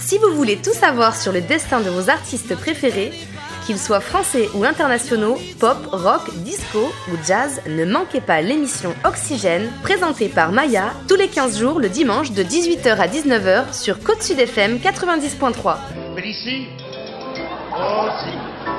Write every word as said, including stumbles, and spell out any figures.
Si vous voulez tout savoir sur le destin de vos artistes préférés, qu'ils soient français ou internationaux, pop, rock, disco ou jazz, ne manquez pas l'émission Oxygène, présentée par Maya, tous les quinze jours le dimanche de dix-huit heures à dix-neuf heures sur Côte Sud F M quatre-vingt-dix point trois. Mais ici, aussi.